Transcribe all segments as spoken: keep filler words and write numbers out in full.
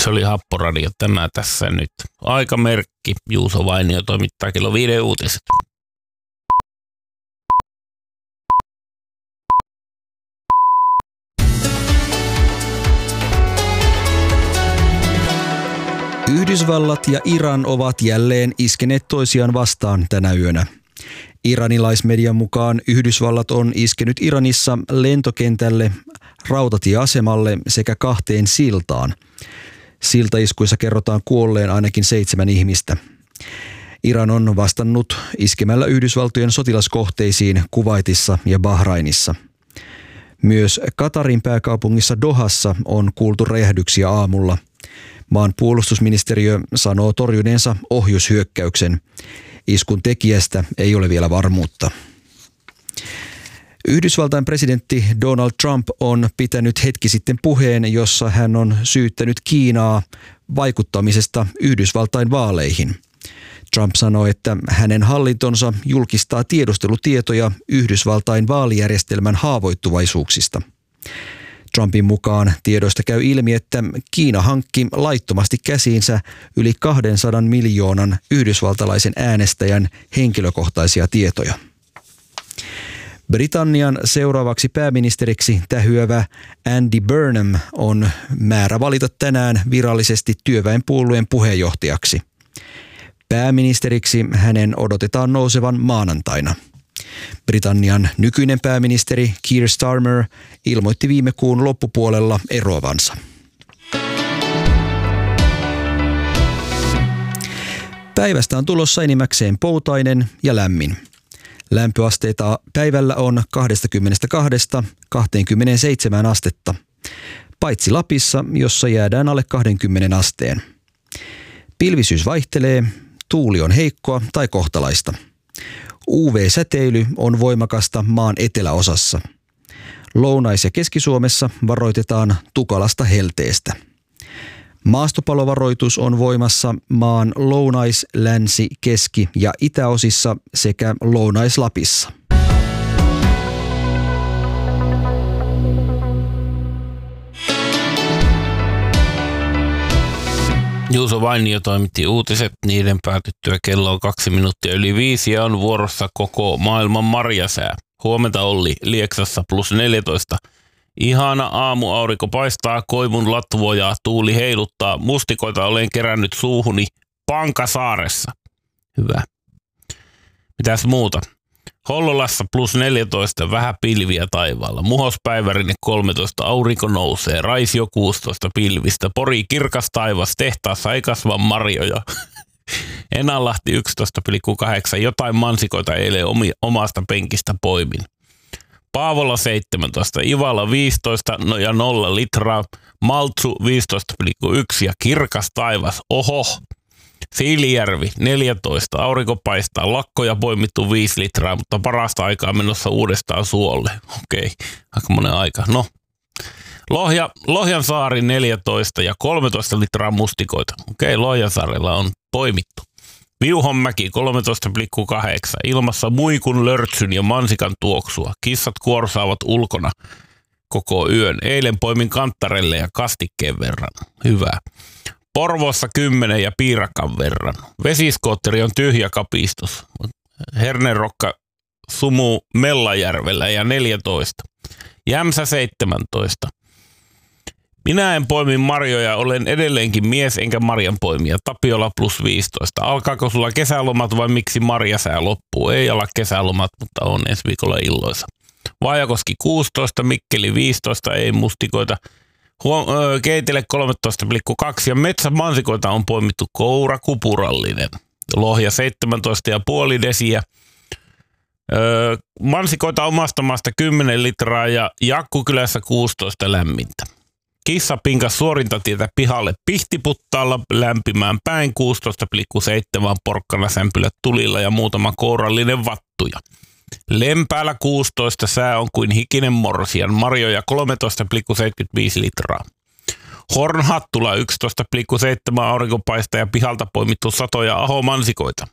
Se oli Happoradio, tämä tässä nyt. Aikamerkki, Juuso Vainio toimittaa kello viiden uutiset. Yhdysvallat ja Iran ovat jälleen iskeneet toisiaan vastaan tänä yönä. Iranilaismedian mukaan Yhdysvallat on iskenyt Iranissa lentokentälle, rautatieasemalle sekä kahteen siltaan. Siltaiskuissa kerrotaan kuolleen ainakin seitsemän ihmistä. Iran on vastannut iskemällä Yhdysvaltojen sotilaskohteisiin Kuwaitissa ja Bahrainissa. Myös Katarin pääkaupungissa Dohassa on kuultu räjähdyksiä aamulla. Maan puolustusministeriö sanoo torjuneensa ohjushyökkäyksen. Iskun tekijästä ei ole vielä varmuutta. Yhdysvaltain presidentti Donald Trump on pitänyt hetki sitten puheen, jossa hän on syyttänyt Kiinaa vaikuttamisesta Yhdysvaltain vaaleihin. Trump sanoi, että hänen hallintonsa julkistaa tiedustelutietoja Yhdysvaltain vaalijärjestelmän haavoittuvaisuuksista. Trumpin mukaan tiedoista käy ilmi, että Kiina hankki laittomasti käsiinsä yli kahdensadan miljoonan yhdysvaltalaisen äänestäjän henkilökohtaisia tietoja. Britannian seuraavaksi pääministeriksi tähyävä Andy Burnham on määrä valita tänään virallisesti työväenpuolueen puheenjohtajaksi. Pääministeriksi hänen odotetaan nousevan maanantaina. Britannian nykyinen pääministeri Keir Starmer ilmoitti viime kuun loppupuolella eroavansa. Päivästä on tulossa enimmäkseen poutainen ja lämmin. Lämpöasteita päivällä on kaksikymmentäkaksi kaksikymmentäseitsemän astetta, paitsi Lapissa, jossa jäädään alle kaksikymmentä asteen. Pilvisyys vaihtelee, tuuli on heikkoa tai kohtalaista. U V-säteily on voimakasta maan eteläosassa. Lounais- ja Keski-Suomessa varoitetaan tukalasta helteestä. Maastopalovaroitus on voimassa maan lounais-, länsi-, keski- ja itäosissa sekä Lounais-Lapissa. Juuso Vainio toimitti uutiset, niiden päätyttyä kello on kaksi minuuttia yli viisi ja on vuorossa koko maailman marjasää. Huomenta Olli, Lieksassa plus neljätoista. Ihana aamu, aurinko paistaa, koivun latvoja, tuuli heiluttaa, mustikoita olen kerännyt suuhuni Pankasaaressa. Hyvä. Mitäs muuta? Hollolassa plus neljätoista, vähän pilviä taivaalla. Muhospäivärinen kolmetoista, aurinko nousee. Raisio kuusitoista, pilvistä. Pori kirkas taivas, tehtaassa ei kasva marjoja. Enänlahti yksitoista pilkku kahdeksan, jotain mansikoita eilen omasta penkistä poimin. Paavola seitsemäntoista, Ivalla viisitoista no ja nolla litraa. Maltsu viisitoista pilkku yksi ja kirkas taivas, oho. Siilijärvi neljätoista, aurinko paistaa, lakkoja poimittu viisi litraa, mutta parasta aikaa menossa uudestaan suolle. Okei, aika monen aika. No, Lohja, Lohjansaari neljätoista ja kolmetoista litraa mustikoita. Okei, Lohjansaarella on poimittu. Viuhonmäki kolmetoista pilkku kahdeksan, ilmassa muikun, lörtsyn ja mansikan tuoksua. Kissat kuorsaavat ulkona koko yön. Eilen poimin kanttarelle ja kastikkeen verran. Hyvä. Porvoossa kymmenen ja piirakan verran. Vesiskootteri on tyhjä kapistus. Hernerokka sumuu Mellajärvellä ja neljätoista. Jämsä seitsemäntoista. Minä en poimi marjoja, olen edelleenkin mies enkä marjan poimija. Tapiola plus viisitoista. Alkaako sulla kesälomat vai miksi marjasää loppuu? Ei ala kesälomat, mutta on ensi viikolla illoisa. Vaajakoski kuusitoista, Mikkeli viisitoista, ei mustikoita. Huom- öö, Keitele kolmetoista pilkku kaksi ja metsämansikoita on poimittu kourakupurallinen. Lohja seitsemäntoista pilkku viisi desiä. Öö, mansikoita omasta maasta kymmenen litraa ja Jakkukylässä kuusitoista lämmintä. Kissa pinkas suorintatietä pihalle Pihtiputtaalla lämpimään päin kuusitoista pilkku seitsemän porkkana sämpylät tulilla ja muutama kourallinen vattuja. Lempäällä kuusitoista, sää on kuin hikinen morsian, marjoja kolmetoista pilkku seitsemänkymmentäviisi litraa. Hornhattula yksitoista pilkku seitsemän, aurinkopaista ja pihalta poimittu satoja ahomansikoita.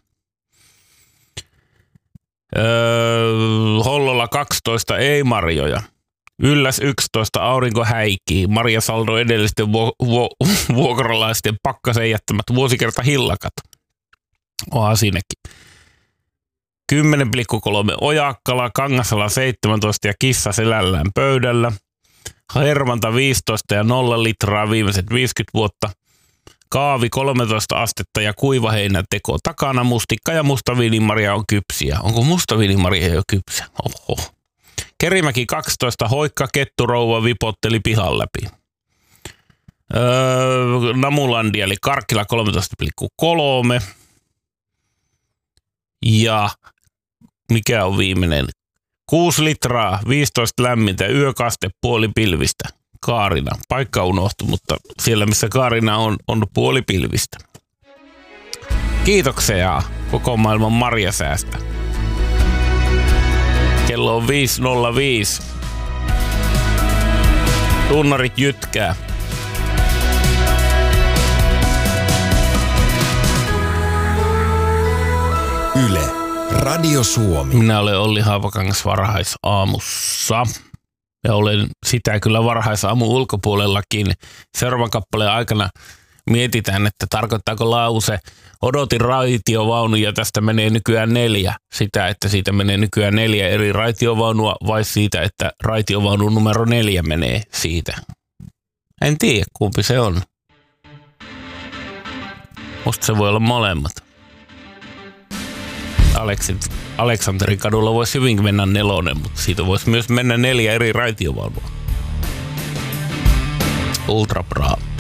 Öö, Hollolla kaksitoista, ei marjoja. Ylläs yksitoista, aurinko häikii. Maria Saldo edellisten vu- vu- vuokralaisten pakkasen jättämät vuosikerta hillakat. Onhan siinäkin. kymmenen pilkku kolme Ojakkala, Kangasala seitsemäntoista ja kissa selällään pöydällä. Hervanta viisitoista ja nolla litraa viimeiset viisikymmentä vuotta. Kaavi kolmetoista astetta ja kuivaheinän teko takana. Mustikka ja mustaviinimaria on kypsiä. Onko mustaviinimaria jo kypsä? Oho. Kerimäki kaksitoista, Hoikka Ketturouva vipotteli pihan läpi. Öö, Namulandia eli Karkkila kolmetoista pilkku kolme. Ja mikä on viimeinen? kuusi litraa, viisitoista lämmintä, yökaste puoli pilvistä. Kaarina. Paikka unohtui, mutta siellä missä Kaarina on, on puoli pilvistä. Kiitoksia koko maailman marjasäästä. Kello on viisi nolla viisi. Tunnarit jytkää. Yle, Radio Suomi. Minä olen Olli Haapakangas varhaisaamussa. Ja olen sitä kyllä varhaisaamun ulkopuolellakin. Seuraavan kappaleen aikana mietitään, että tarkoittaako lause odotin raitiovaunu ja tästä menee nykyään neljä. Sitä, että siitä menee nykyään neljä eri raitiovaunua vai siitä, että raitiovaunun numero neljä menee siitä. En tiedä, kumpi se on. Musta se voi olla molemmat. Aleksit, Aleksanterin kadulla voisi hyvinkin mennä nelonen, mutta siitä voisi myös mennä neljä eri raitiovaunua. Ultra bra.